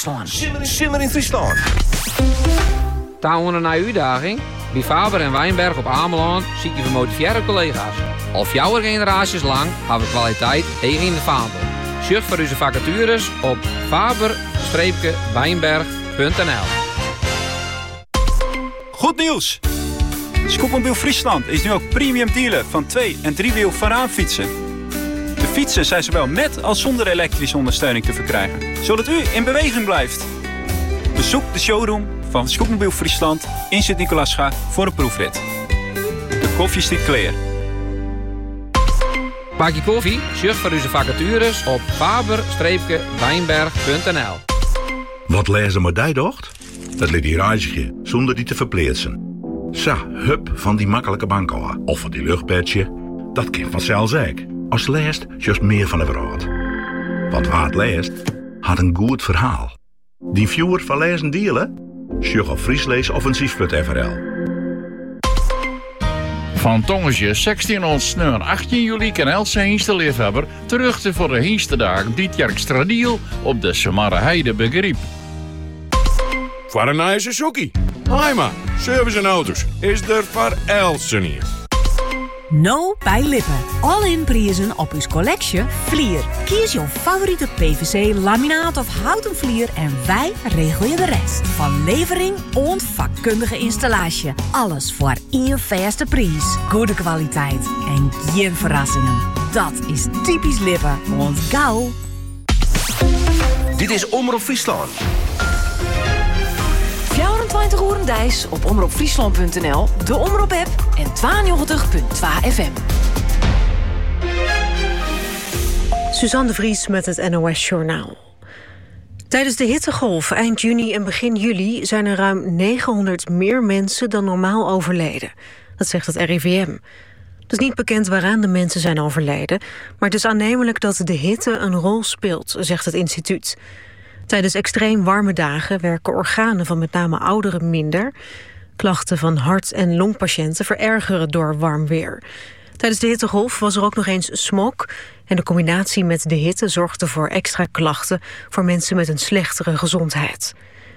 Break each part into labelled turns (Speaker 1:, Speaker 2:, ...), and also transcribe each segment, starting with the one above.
Speaker 1: Friesland.
Speaker 2: Simmer in Friesland.
Speaker 3: Touwen een uitdaging? Bij Faber en Wijnberg op Ameland zie je gemotiveerde collega's. Al 4 generaties lang hebben we kwaliteit tegen in de vaandel. Surf voor onze vacatures op faber-wijnberg.nl.
Speaker 4: Goed nieuws! Scootmobiel Friesland is nu ook premium dealer van 2- en 3-wiel Varaanfietsen. De fietsen zijn zowel met als zonder elektrische ondersteuning te verkrijgen, zodat u in beweging blijft. Bezoek de showroom van Scootmobiel Friesland in Sint-Nicolaasga voor een proefrit. De koffie stikt clear.
Speaker 3: Pak je koffie, surf voor onze vacatures op faber-wijnberg.nl.
Speaker 5: Wat lezen maar die docht? Dat liet die reiziger zonder die te verpleetsen. Sa, hup van die makkelijke bankoa of van die luchtpetje. Dat kind vanzelfs ik. Als leest, juist meer van de verhaal. Want waar het leest, had een goed verhaal. Die viewer van lezen dealen? Sjug op friesleesoffensief.nl.
Speaker 6: Van Tongensje 16 18 juli kan Else Heenste liefhebber terug te voor de Heenstedagen dit jaar extra deal op de Samarre Heide begriep.
Speaker 7: Voor een nieuwe Suzuki. Haima, service en auto's is er voor Else hier.
Speaker 1: No bij Lippen. All-in prijzen op uw collectie Vlier. Kies jouw favoriete PVC, laminaat of houten vlier en wij regelen je de rest. Van levering en vakkundige installatie. Alles voor één vaste prijs. Goede kwaliteit en geen verrassingen. Dat is typisch Lippen. Want gauw.
Speaker 2: Dit is Omroep Friesland.
Speaker 1: 24 uur Dijs op omroepfriesland.nl, de Omroep-app en 92.2 FM.
Speaker 8: Suzanne de Vries met het NOS Journaal. Tijdens de hittegolf eind juni en begin juli zijn er ruim 900 meer mensen dan normaal overleden. Dat zegt het RIVM. Het is niet bekend waaraan de mensen zijn overleden, maar het is aannemelijk dat de hitte een rol speelt, zegt het instituut. Tijdens extreem warme dagen werken organen van met name ouderen minder. Klachten van hart- en longpatiënten verergeren door warm weer. Tijdens de hittegolf was er ook nog eens smog. En de combinatie met de hitte zorgde voor extra klachten voor mensen met een slechtere gezondheid.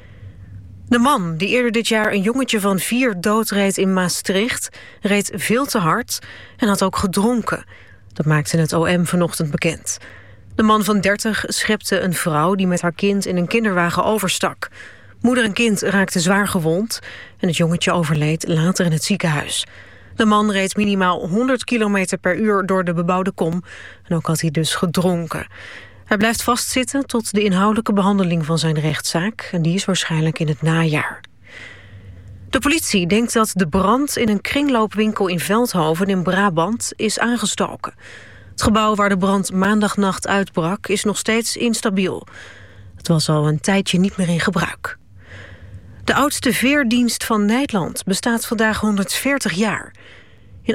Speaker 8: De man die eerder dit jaar een jongetje van 4 doodreed in Maastricht reed veel te hard en had ook gedronken. Dat maakte het OM vanochtend bekend. De man van 30 schepte een vrouw die met haar kind in een kinderwagen overstak. Moeder en kind raakten zwaar gewond en het jongetje overleed later in het ziekenhuis. De man reed minimaal 100 km per uur door de bebouwde kom en ook had hij dus gedronken. Hij blijft vastzitten tot de inhoudelijke behandeling van zijn rechtszaak en die is waarschijnlijk in het najaar. De politie denkt dat de brand in een kringloopwinkel in Veldhoven in Brabant is aangestoken. Het gebouw waar de brand maandagnacht uitbrak is nog steeds instabiel. Het was al een tijdje niet meer in gebruik. De oudste veerdienst van Nederland bestaat vandaag 140 jaar. In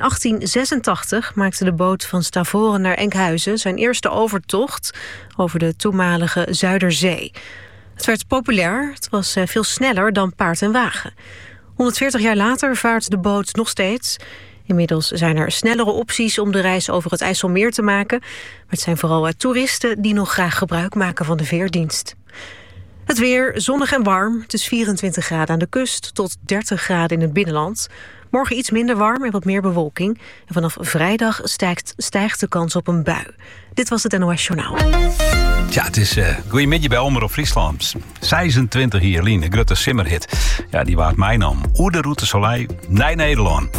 Speaker 8: 1886 maakte de boot van Stavoren naar Enkhuizen zijn eerste overtocht over de toenmalige Zuiderzee. Het werd populair, het was veel sneller dan paard en wagen. 140 jaar later vaart de boot nog steeds. Inmiddels zijn er snellere opties om de reis over het IJsselmeer te maken. Maar het zijn vooral toeristen die nog graag gebruik maken van de veerdienst. Het weer, zonnig en warm. Het is 24 graden aan de kust tot 30 graden in het binnenland. Morgen iets minder warm en wat meer bewolking. En vanaf vrijdag stijgt de kans op een bui. Dit was het NOS Journaal.
Speaker 9: Ja, het is goeiemiddag bij Omroep Friesland. 26 hier, Lien, de grote simmerhit. Ja, die waard mijn naam. Oer de Route Soleil, naar Nederland.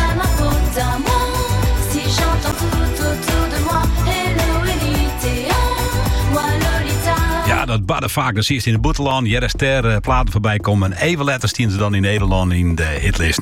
Speaker 9: Ja, dat badden vaak. Dan zie je in de boeteland, Jerester platen voorbij komen. Even later stien ze dan in Nederland in de hitlist.